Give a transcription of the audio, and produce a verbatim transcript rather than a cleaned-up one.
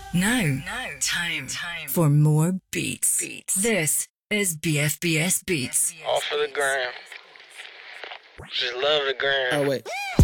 Now, now, time, time for more beats. beats. This is B F B S Beats. All for the gram. Just love the gram. Oh, wait.